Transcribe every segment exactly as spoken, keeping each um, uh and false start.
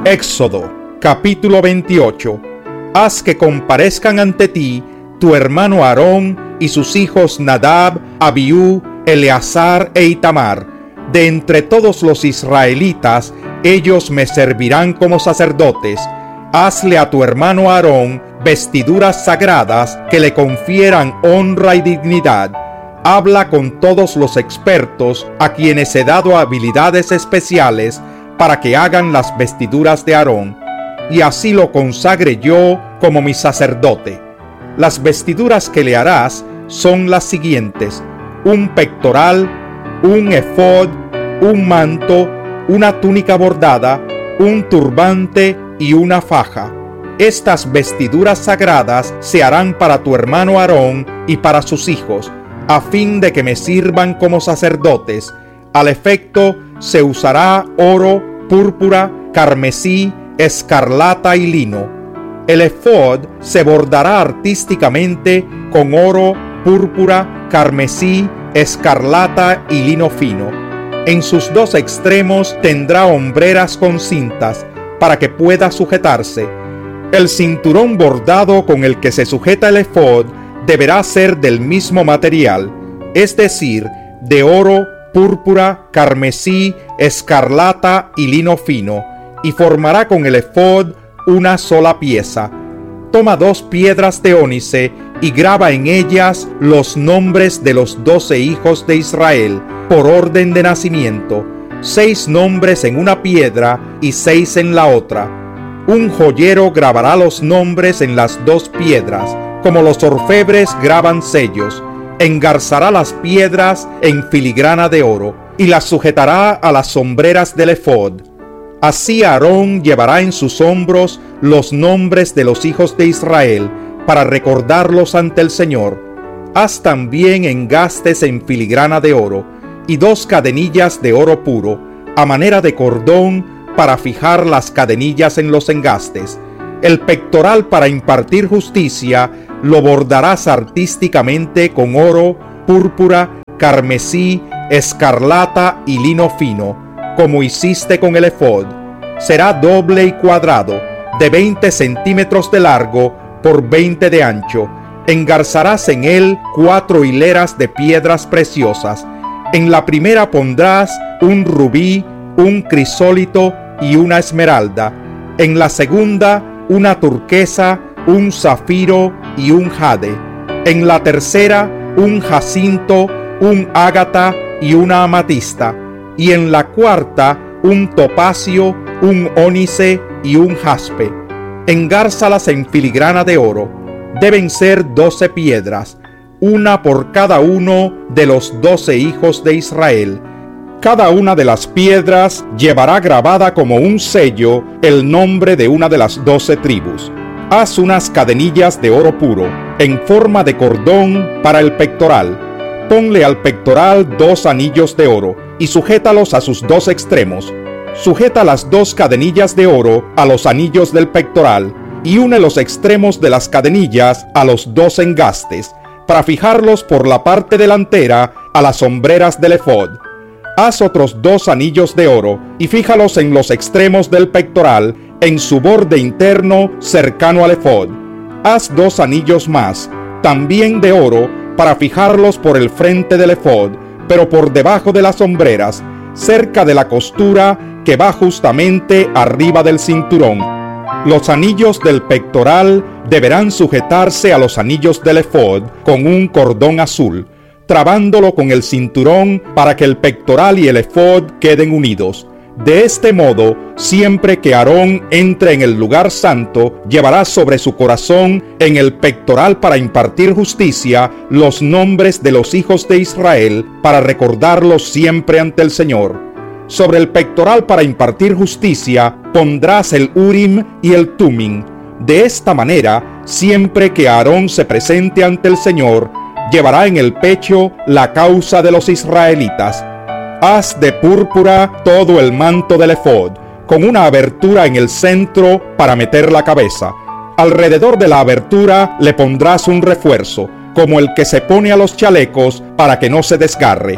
Éxodo, capítulo veintiocho. Haz que comparezcan ante ti tu hermano Aarón y sus hijos Nadab, Abiú, Eleazar e Itamar. De entre todos los israelitas, ellos me servirán como sacerdotes. Hazle a tu hermano Aarón vestiduras sagradas que le confieran honra y dignidad. Habla con todos los expertos a quienes he dado habilidades especiales para que hagan las vestiduras de Aarón, y así lo consagre yo como mi sacerdote. Las vestiduras que le harás son las siguientes: un pectoral, un efod, un manto, una túnica bordada, un turbante y una faja. Estas vestiduras sagradas se harán para tu hermano Aarón y para sus hijos, a fin de que me sirvan como sacerdotes. Al efecto se usará oro, púrpura, carmesí, escarlata y lino. El efod se bordará artísticamente con oro, púrpura, carmesí, escarlata y lino fino. En sus dos extremos tendrá hombreras con cintas para que pueda sujetarse. El cinturón bordado con el que se sujeta el efod deberá ser del mismo material, es decir, de oro, púrpura, carmesí, escarlata y lino fino, y formará con el efod una sola pieza. Toma dos piedras de ónice y graba en ellas los nombres de los doce hijos de Israel, por orden de nacimiento, seis nombres en una piedra y seis en la otra. Un joyero grabará los nombres en las dos piedras, como los orfebres graban sellos. Engarzará las piedras en filigrana de oro y las sujetará a las sombreras del efod. Así Aarón llevará en sus hombros los nombres de los hijos de Israel para recordarlos ante el Señor. Haz también engastes en filigrana de oro y dos cadenillas de oro puro, a manera de cordón, para fijar las cadenillas en los engastes. El pectoral para impartir justicia lo bordarás artísticamente con oro, púrpura, carmesí, escarlata y lino fino, como hiciste con el efod. Será doble y cuadrado, de veinte centímetros de largo por veinte de ancho. Engarzarás en él cuatro hileras de piedras preciosas. En la primera pondrás un rubí, un crisólito y una esmeralda. En la segunda, una turquesa, un zafiro y un jade. En la tercera, un jacinto, un ágata y una amatista. Y en la cuarta, un topacio, un ónice y un jaspe. Engárzalas en filigrana de oro. Deben ser doce piedras, una por cada uno de los doce hijos de Israel. Cada una de las piedras llevará grabada como un sello el nombre de una de las doce tribus. Haz unas cadenillas de oro puro, en forma de cordón, para el pectoral. Ponle al pectoral dos anillos de oro, y sujétalos a sus dos extremos. Sujeta las dos cadenillas de oro a los anillos del pectoral, y une los extremos de las cadenillas a los dos engastes, para fijarlos por la parte delantera a las hombreras del efod. Haz otros dos anillos de oro y fíjalos en los extremos del pectoral, en su borde interno cercano al efod. Haz dos anillos más, también de oro, para fijarlos por el frente del efod, pero por debajo de las hombreras, cerca de la costura que va justamente arriba del cinturón. Los anillos del pectoral deberán sujetarse a los anillos del efod con un cordón azul, trabándolo con el cinturón para que el pectoral y el efod queden unidos. De este modo, siempre que Aarón entre en el lugar santo, llevará sobre su corazón en el pectoral para impartir justicia los nombres de los hijos de Israel, para recordarlos siempre ante el Señor. Sobre el pectoral para impartir justicia pondrás el Urim y el Tumim. De esta manera, siempre que Aarón se presente ante el Señor, llevará en el pecho la causa de los israelitas. Haz de púrpura todo el manto del efod, con una abertura en el centro para meter la cabeza. Alrededor de la abertura le pondrás un refuerzo, como el que se pone a los chalecos para que no se desgarre.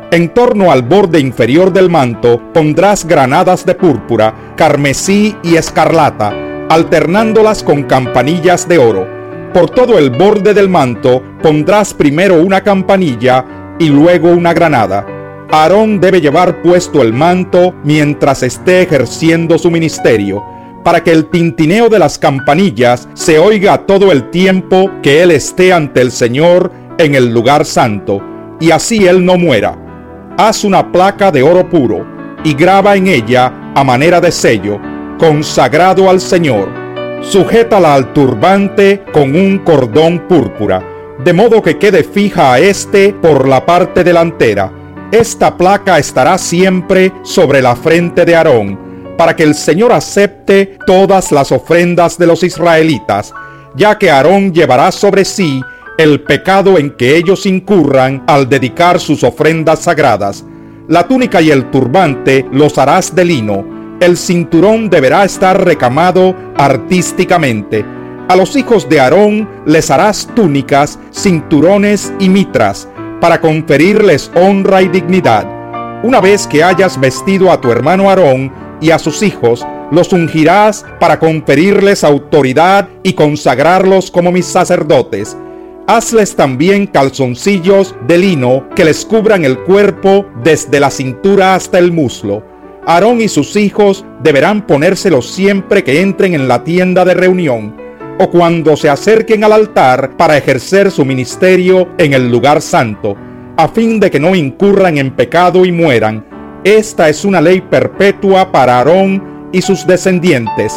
En torno al borde inferior del manto pondrás granadas de púrpura, carmesí y escarlata, alternándolas con campanillas de oro. Por todo el borde del manto pondrás primero una campanilla y luego una granada. Aarón debe llevar puesto el manto mientras esté ejerciendo su ministerio, para que el tintineo de las campanillas se oiga todo el tiempo que él esté ante el Señor en el lugar santo, y así él no muera. Haz una placa de oro puro y graba en ella a manera de sello, consagrado al Señor. Sujétala al turbante con un cordón púrpura, de modo que quede fija a éste por la parte delantera. Esta placa estará siempre sobre la frente de Aarón, para que el Señor acepte todas las ofrendas de los israelitas, ya que Aarón llevará sobre sí el pecado en que ellos incurran al dedicar sus ofrendas sagradas. La túnica y el turbante los harás de lino. El cinturón deberá estar recamado artísticamente. A los hijos de Aarón les harás túnicas, cinturones y mitras, para conferirles honra y dignidad. Una vez que hayas vestido a tu hermano Aarón y a sus hijos, los ungirás para conferirles autoridad y consagrarlos como mis sacerdotes. Hazles también calzoncillos de lino que les cubran el cuerpo desde la cintura hasta el muslo. Aarón y sus hijos deberán ponérselos siempre que entren en la tienda de reunión o cuando se acerquen al altar para ejercer su ministerio en el lugar santo, a fin de que no incurran en pecado y mueran. Esta es una ley perpetua para Aarón y sus descendientes.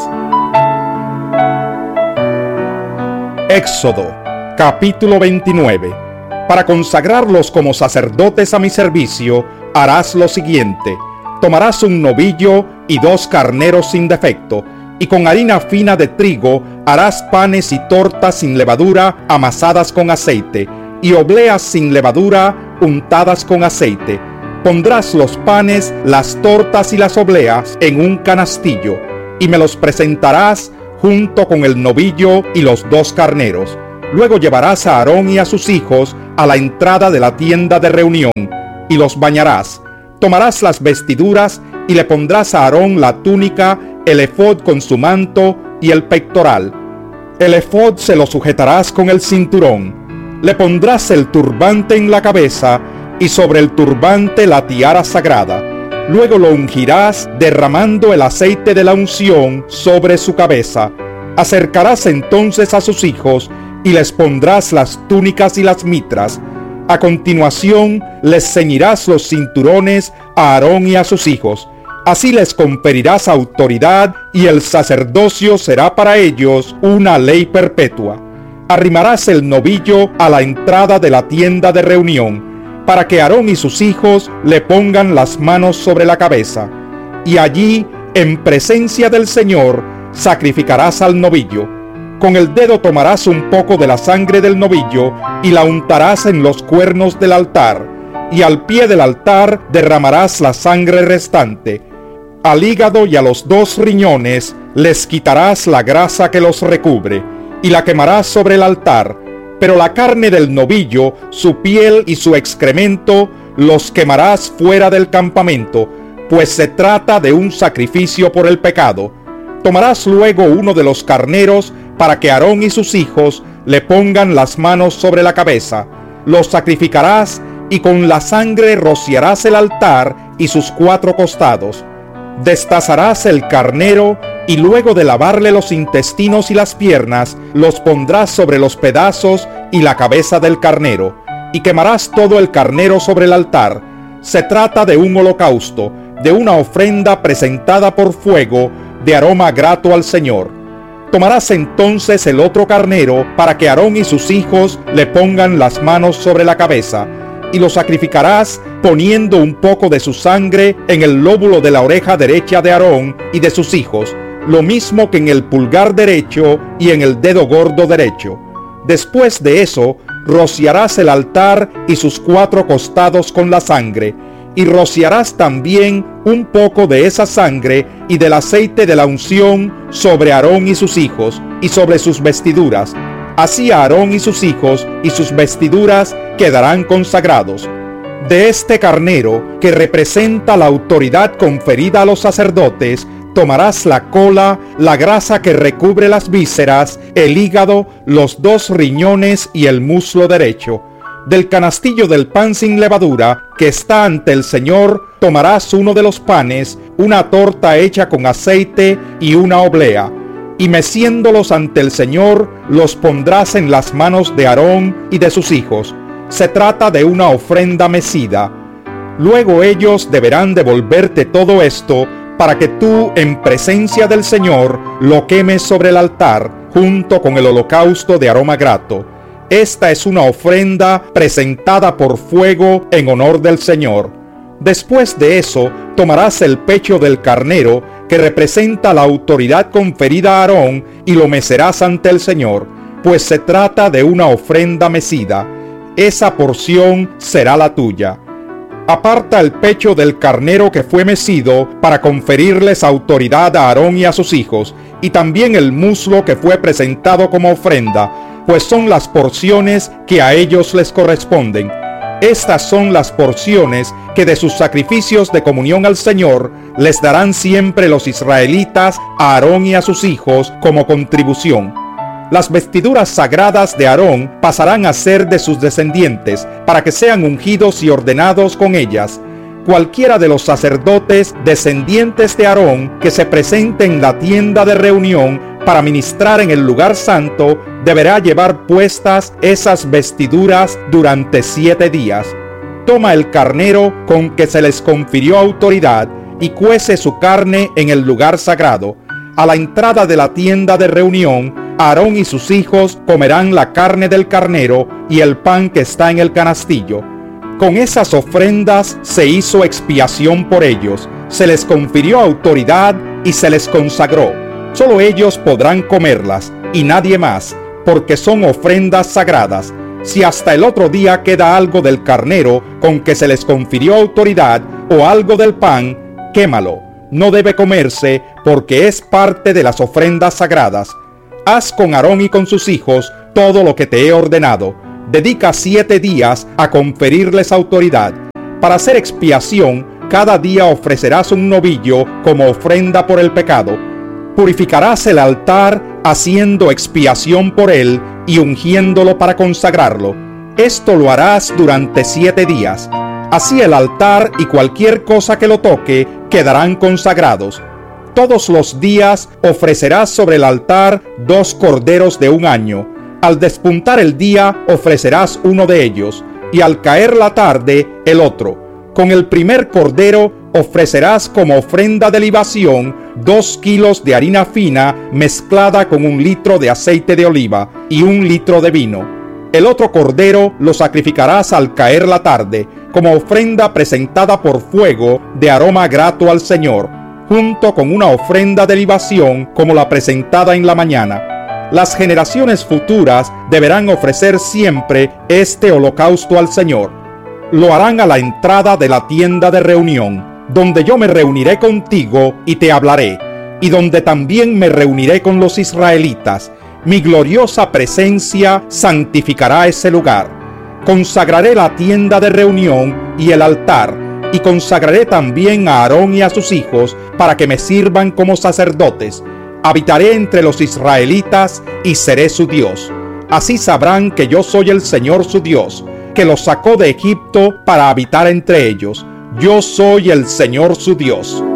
Éxodo capítulo veintinueve. Para consagrarlos como sacerdotes a mi servicio, harás lo siguiente. Tomarás un novillo y dos carneros sin defecto, y con harina fina de trigo harás panes y tortas sin levadura amasadas con aceite, y obleas sin levadura untadas con aceite. Pondrás los panes, las tortas y las obleas en un canastillo, y me los presentarás junto con el novillo y los dos carneros. Luego llevarás a Aarón y a sus hijos a la entrada de la tienda de reunión, y los bañarás. Tomarás las vestiduras y le pondrás a Aarón la túnica, el efod con su manto y el pectoral. El efod se lo sujetarás con el cinturón. Le pondrás el turbante en la cabeza y sobre el turbante la tiara sagrada. Luego lo ungirás derramando el aceite de la unción sobre su cabeza. Acercarás entonces a sus hijos y les pondrás las túnicas y las mitras. A continuación les ceñirás los cinturones a Aarón y a sus hijos. Así les conferirás autoridad y el sacerdocio será para ellos una ley perpetua. Arrimarás el novillo a la entrada de la tienda de reunión, para que Aarón y sus hijos le pongan las manos sobre la cabeza. Y allí, en presencia del Señor, sacrificarás al novillo. Con el dedo tomarás un poco de la sangre del novillo y la untarás en los cuernos del altar, y al pie del altar derramarás la sangre restante. Al hígado y a los dos riñones les quitarás la grasa que los recubre, y la quemarás sobre el altar, pero la carne del novillo, su piel y su excremento los quemarás fuera del campamento, pues se trata de un sacrificio por el pecado. Tomarás luego uno de los carneros para que Aarón y sus hijos le pongan las manos sobre la cabeza. Los sacrificarás y con la sangre rociarás el altar y sus cuatro costados. Destazarás el carnero y luego de lavarle los intestinos y las piernas, los pondrás sobre los pedazos y la cabeza del carnero, y quemarás todo el carnero sobre el altar. Se trata de un holocausto, de una ofrenda presentada por fuego, de aroma grato al Señor. Tomarás entonces el otro carnero para que Aarón y sus hijos le pongan las manos sobre la cabeza, y lo sacrificarás poniendo un poco de su sangre en el lóbulo de la oreja derecha de Aarón y de sus hijos, lo mismo que en el pulgar derecho y en el dedo gordo derecho. Después de eso, rociarás el altar y sus cuatro costados con la sangre, y rociarás también un poco de esa sangre y del aceite de la unción sobre Aarón y sus hijos, y sobre sus vestiduras. Así Aarón y sus hijos y sus vestiduras quedarán consagrados. De este carnero, que representa la autoridad conferida a los sacerdotes, tomarás la cola, la grasa que recubre las vísceras, el hígado, los dos riñones y el muslo derecho. Del canastillo del pan sin levadura, que está ante el Señor, tomarás uno de los panes, una torta hecha con aceite y una oblea, y meciéndolos ante el Señor, los pondrás en las manos de Aarón y de sus hijos. Se trata de una ofrenda mecida. Luego ellos deberán devolverte todo esto, para que tú, en presencia del Señor, lo quemes sobre el altar, junto con el holocausto de aroma grato. Esta es una ofrenda presentada por fuego en honor del Señor. Después de eso, tomarás el pecho del carnero, que representa la autoridad conferida a Aarón, y lo mecerás ante el Señor, pues se trata de una ofrenda mecida. Esa porción será la tuya. Aparta el pecho del carnero que fue mecido para conferirles autoridad a Aarón y a sus hijos, y también el muslo que fue presentado como ofrenda, pues son las porciones que a ellos les corresponden. Estas son las porciones que de sus sacrificios de comunión al Señor les darán siempre los israelitas a Aarón y a sus hijos como contribución. Las vestiduras sagradas de Aarón pasarán a ser de sus descendientes, para que sean ungidos y ordenados con ellas. Cualquiera de los sacerdotes descendientes de Aarón que se presente en la tienda de reunión para ministrar en el lugar santo, deberá llevar puestas esas vestiduras durante siete días. Toma el carnero con que se les confirió autoridad y cuece su carne en el lugar sagrado. A la entrada de la tienda de reunión, Aarón y sus hijos comerán la carne del carnero y el pan que está en el canastillo. Con esas ofrendas se hizo expiación por ellos, se les confirió autoridad y se les consagró. Solo ellos podrán comerlas y nadie más, porque son ofrendas sagradas. Si hasta el otro día queda algo del carnero con que se les confirió autoridad o algo del pan, quémalo. No debe comerse porque es parte de las ofrendas sagradas. Haz con Aarón y con sus hijos todo lo que te he ordenado. Dedica siete días a conferirles autoridad. Para hacer expiación, cada día ofrecerás un novillo como ofrenda por el pecado. Purificarás el altar haciendo expiación por él y ungiéndolo para consagrarlo. Esto lo harás durante siete días. Así el altar y cualquier cosa que lo toque quedarán consagrados. Todos los días ofrecerás sobre el altar dos corderos de un año. Al despuntar el día ofrecerás uno de ellos, y al caer la tarde el otro. Con el primer cordero ofrecerás como ofrenda de libación dos kilos de harina fina mezclada con un litro de aceite de oliva y un litro de vino. El otro cordero lo sacrificarás al caer la tarde, como ofrenda presentada por fuego de aroma grato al Señor, junto con una ofrenda de libación como la presentada en la mañana. Las generaciones futuras deberán ofrecer siempre este holocausto al Señor. Lo harán a la entrada de la tienda de reunión, donde yo me reuniré contigo y te hablaré, y donde también me reuniré con los israelitas. Mi gloriosa presencia santificará ese lugar. Consagraré la tienda de reunión y el altar, y consagraré también a Aarón y a sus hijos para que me sirvan como sacerdotes. Habitaré entre los israelitas y seré su Dios. Así sabrán que yo soy el Señor su Dios, que los sacó de Egipto para habitar entre ellos. Yo soy el Señor su Dios.